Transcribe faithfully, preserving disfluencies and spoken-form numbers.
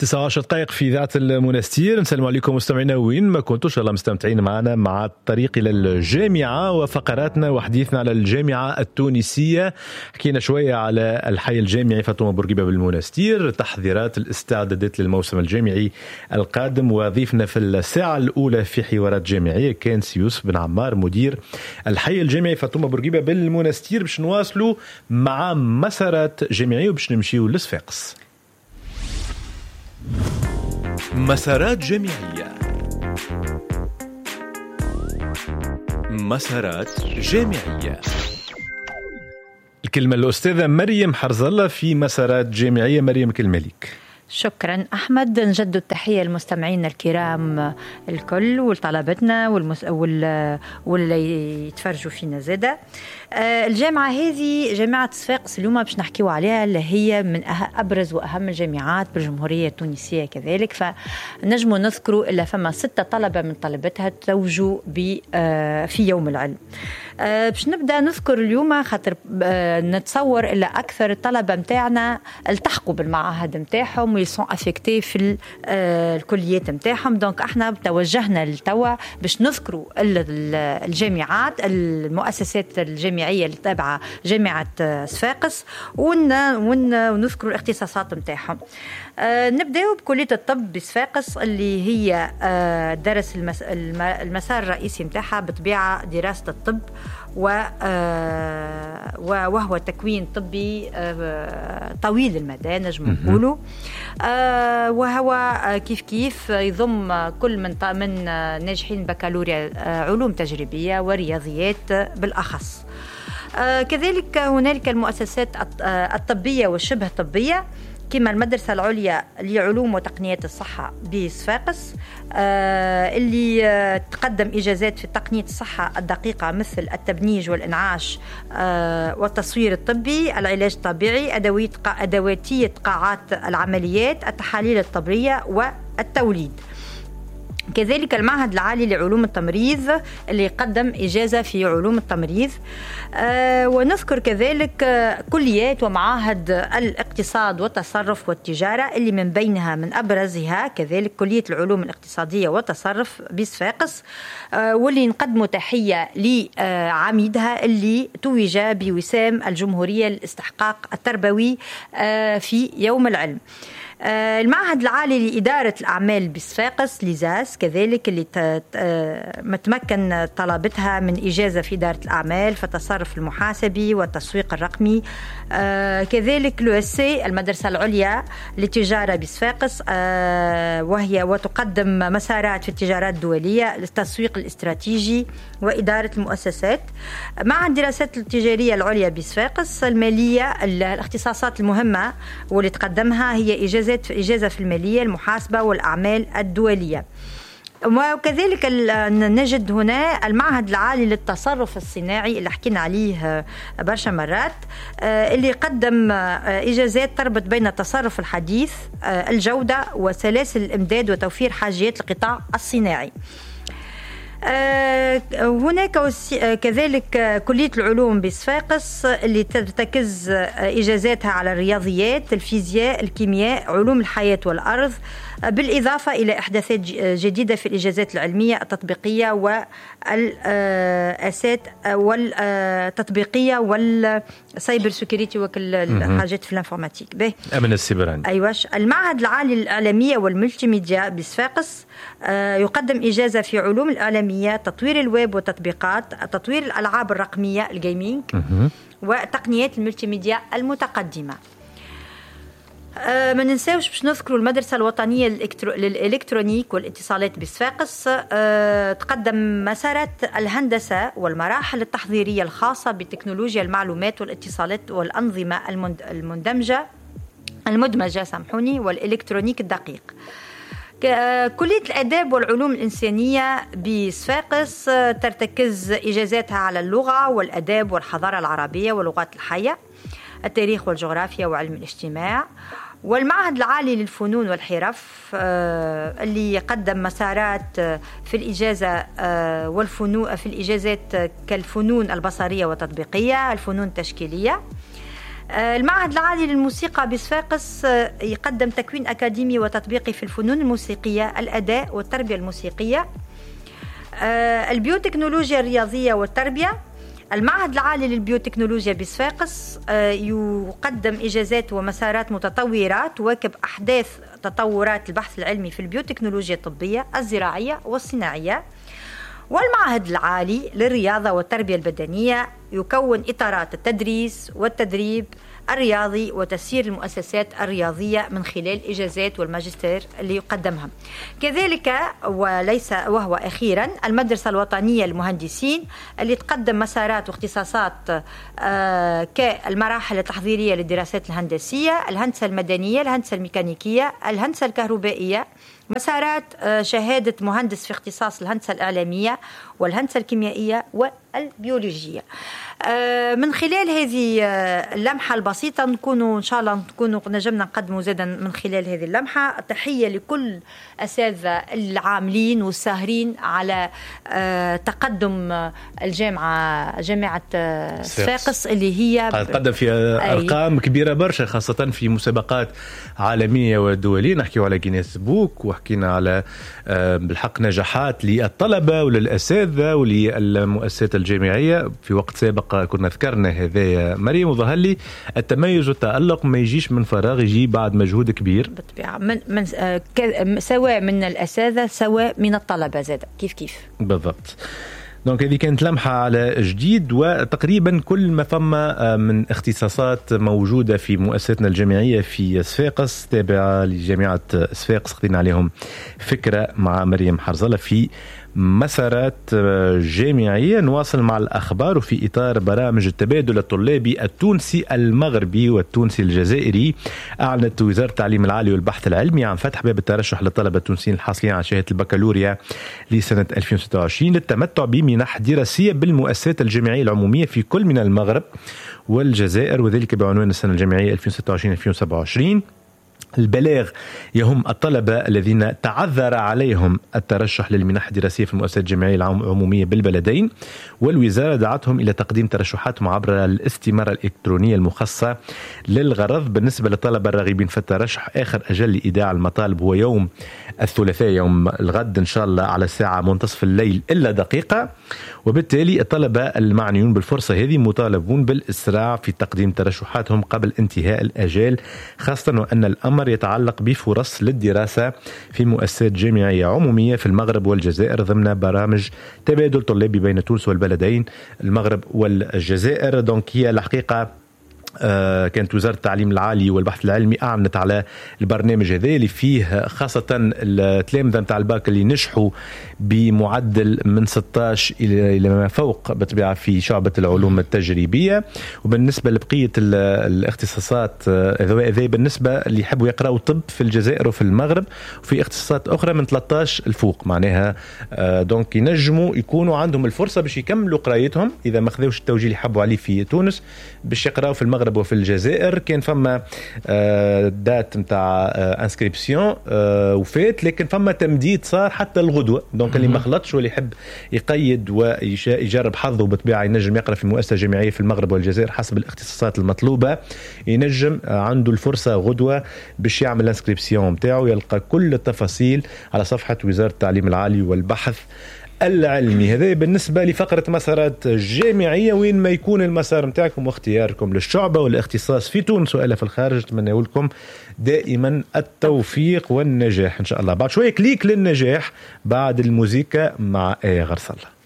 تسعة عشر دقائق في إذاعة المنستير. نسلم عليكم مستمعينا وين ما كنتوا، إن شاء الله مستمتعين معنا مع الطريق إلى الجامعة وفقراتنا وحديثنا على الجامعة التونسية. حكينا شوية على الحي الجامعي فاطمة بورقيبة بالمنستير، تحضيرات الاستعدادات للموسم الجامعي القادم، وضيفنا في الساعة الأولى في حوارات جامعية كان سيوس بن عمار مدير الحي الجامعي فاطمة بورقيبة بالمنستير، باش نواصلوا مع مسارات جامعية وباش نمشيوا لصفاقس. مسارات جامعية. مسارات جامعية. الكلمة الأستاذة مريم حرزلة في مسارات جامعية. مريم كلمة لك. شكرا أحمد. نجد التحية للمستمعين الكرام الكل والطلبتنا والمس... وال... واللي يتفرجوا فينا زادة. الجامعة هذه جامعة صفاقس اليوم باش نحكيو عليها، اللي هي من أبرز وأهم الجامعات بالجمهورية التونسية كذلك. فنجموا نذكروا إلا فما ستة طلبة من طلبتها توجوا في يوم العلم. باش نبدأ نذكر اليوم خاطر نتصور إلا أكثر الطلبة متاعنا التحقوا بالمعاهد متاعهم ويسون أفكتي في الكليات متاعهم. دونك احنا توجهنا للتوا باش نذكروا الجامعات المؤسسات الجامعية اللي تابعة جامعة صفاقس ونذكروا الاختصاصات متاعهم. نبدأ بكلية الطب بصفاقس اللي هي درس المسار الرئيسي متاعها بطبيعة دراسة الطب وهو تكوين طبي طويل المدى نجم نقوله، وهو كيف كيف يضم كل من من ناجحين بكالوريا علوم تجريبية ورياضيات بالأخص. كذلك هنالك المؤسسات الطبية والشبه طبية كما المدرسة العليا لعلوم وتقنيات الصحة بصفاقس اللي تقدم إجازات في تقنية الصحة الدقيقة مثل التبنيج والإنعاش والتصوير الطبي، العلاج الطبيعي، أدواتية قاعات العمليات، التحاليل الطبية والتوليد. كذلك المعهد العالي لعلوم التمريض اللي قدم إجازة في علوم التمريض. آه ونذكر كذلك كليات ومعاهد الاقتصاد والتصرف والتجارة اللي من بينها من أبرزها كذلك كلية العلوم الاقتصادية والتصرف بصفاقس، آه واللي نقدم تحية لعميدها اللي توج بوسام الجمهورية للاستحقاق التربوي آه في يوم العلم. المعهد العالي لإدارة الأعمال بصفاقس لزاس كذلك اللي متمكن طلبتها من إجازة في إدارة الأعمال في التصرف المحاسبي والتسويق الرقمي. كذلك لو اس سي المدرسة العليا للتجارة بصفاقس وهي وتقدم مسارات في التجارات الدولية للتسويق الاستراتيجي وإدارة المؤسسات. مع الدراسات التجارية العليا بصفاقس المالية الاختصاصات المهمة واللي تقدمها هي إجازة إجازة في المالية المحاسبة والأعمال الدولية. وكذلك نجد هنا المعهد العالي للتصرف الصناعي اللي حكينا عليه برشا مرات اللي قدم إجازات تربط بين التصرف الحديث الجودة وسلاسل الإمداد وتوفير حاجيات القطاع الصناعي. هناك كذلك كلية العلوم بصفاقس اللي ترتكز إجازاتها على الرياضيات، الفيزياء، الكيمياء، علوم الحياة والأرض، بالإضافة إلى إحداثات جديدة في الإجازات العلمية التطبيقية والأسات والتطبيقية والسايبر سيكوريتي وكل الحاجات في الانفورماتيك. به أمن السيبراني. أيوة. المعهد العالي للإعلامية والملتي ميديا بصفاقس يقدم إجازة في علوم الإعلامية، تطوير الويب والتطبيقات، تطوير الألعاب الرقمية الجيمينج وتقنيات الملتي ميديا المتقدمة. أه ما ننساوش باش نذكروا المدرسة الوطنية للإلكترونيك والاتصالات بصفاقس. أه تقدم مسارات الهندسة والمراحل التحضيرية الخاصة بتكنولوجيا المعلومات والاتصالات والأنظمة المندمجة المدمجة سامحوني والإلكترونيك الدقيق. كلية الآداب والعلوم الإنسانية بصفاقس ترتكز إجازاتها على اللغة والأداب والحضارة العربية واللغات الحية، التاريخ والجغرافيا وعلم الاجتماع. والمعهد العالي للفنون والحرف اللي يقدم مسارات في الإجازة والفنون في الإجازات كالفنون البصرية والتطبيقية، الفنون التشكيلية. المعهد العالي للموسيقى بصفاقس يقدم تكوين أكاديمي وتطبيقي في الفنون الموسيقية، الأداء والتربية الموسيقية، البيوتكنولوجيا الرياضية والتربية. المعهد العالي للبيوتكنولوجيا بصفاقس يقدم إجازات ومسارات متطورة تواكب أحداث تطورات البحث العلمي في البيوتكنولوجيا الطبية الزراعية والصناعية. والمعهد العالي للرياضة والتربية البدنية يكون إطارات التدريس والتدريب الرياضي وتسيير المؤسسات الرياضية من خلال إجازات والماجستير اللي يقدمها. كذلك وليس وهو أخيرا المدرسة الوطنية للمهندسين اللي تقدم مسارات واختصاصات آه كالمراحل التحضيرية للدراسات الهندسية، الهندسة المدنية، الهندسة الميكانيكية، الهندسة الكهربائية، مسارات آه شهادة مهندس في اختصاص الهندسة الإعلامية والهندسة الكيميائية والبيولوجية. من خلال هذه اللمحة البسيطة نكونوا إن شاء الله نكونوا نجمنا نقدموا زادا من خلال هذه اللمحة تحية لكل أساتذة العاملين والساهرين على تقدم الجامعة جامعة صفاقس اللي هي تقدم في أرقام كبيرة برشا، خاصة في مسابقات عالمية ودولية. نحكي على جينيس بوك وحكينا على بالحق نجاحات للطلبة وللأساتذة وللمؤسسات الجامعية. في وقت سابق كنا ذكرنا هذا مريم، وظهر لي التميز والتألق ما يجيش من فراغ، يجي بعد مجهود كبير بالطبيعة من, من سواء من الأساتذة سواء من الطلبة زاد كيف كيف بالضبط. دونك هذه كانت لمحة على جديد، وتقريبا كل ما ثم من اختصاصات موجودة في مؤسستنا الجامعية في صفاقس تابعة لجامعة صفاقس خذينا عليهم فكرة مع مريم حرزلة في مسارات جامعية. نواصل مع الأخبار، وفي إطار برامج التبادل الطلابي التونسي المغربي والتونسي الجزائري، أعلنت وزارة التعليم العالي والبحث العلمي عن فتح باب الترشح للطلبة التونسيين الحاصلين على شهادة البكالوريا لسنة ألفين وستة وعشرين للتمتع بمنح دراسية بالمؤسسات الجامعية العمومية في كل من المغرب والجزائر، وذلك بعنوان السنة الجامعية ألفين وستة وعشرين ألفين وسبعة وعشرين. البلاغ يهم الطلبة الذين تعذر عليهم الترشح للمنح الدراسية في المؤسسات الجامعية العمومية بالبلدين، والوزارة دعتهم إلى تقديم ترشحاتهم عبر الاستمارة الإلكترونية المخصصة للغرض. بالنسبة للطلبة الراغبين في الترشح، آخر أجل لإيداع المطالب هو يوم الثلاثاء يوم الغد إن شاء الله على الساعة منتصف الليل إلا دقيقة، وبالتالي الطلبة المعنيون بالفرصة هذه مطالبون بالإسراع في تقديم ترشحاتهم قبل انتهاء الأجال، خاصة وأن الأمر يتعلق بفرص للدراسة في مؤسسات جامعية عمومية في المغرب والجزائر ضمن برامج تبادل طلابي بين تونس والبلدين المغرب والجزائر. دونك هي الحقيقة آه كانت وزارة التعليم العالي والبحث العلمي أعلنت على البرنامج هذا اللي فيه خاصة التلامذة متاع الباك اللي نجحوا بمعدل من ستة عشر إلى ما فوق بطبيعة في شعبة العلوم التجريبية. وبالنسبة لبقية الاختصاصات هذا بالنسبة اللي يحبوا يقرأوا طب في الجزائر وفي المغرب، وفي اختصاصات أخرى من ثلاثة عشر الفوق، معناها آه دونك ينجموا يكونوا عندهم الفرصة باش يكملوا قرايتهم إذا ما خذوش التوجيه اللي يحبوا عليه في تونس باش يقرأوا في المغرب وفي الجزائر. كان فما دات متاع انسكريبسيون وفات، لكن فما تمديد صار حتى الغدوة. دونك اللي ما خلطش واللي يحب يقيد ويجرب حظه بطبيعة ينجم يقرأ في مؤسسة جامعية في المغرب والجزائر حسب الاختصاصات المطلوبة، ينجم عنده الفرصة غدوة باش يعمل الانسكريبسيون متاعه. يلقى كل التفاصيل على صفحة وزارة التعليم العالي والبحث العلمي. هذا بالنسبة لفقرة مسارات جامعية، وين ما يكون المسار متاعكم واختياركم للشعبة والاختصاص في تونس وإلا في الخارج، أتمنى لكم دائما التوفيق والنجاح إن شاء الله. بعد شوية كليك للنجاح بعد الموسيقى مع آية غرسلة.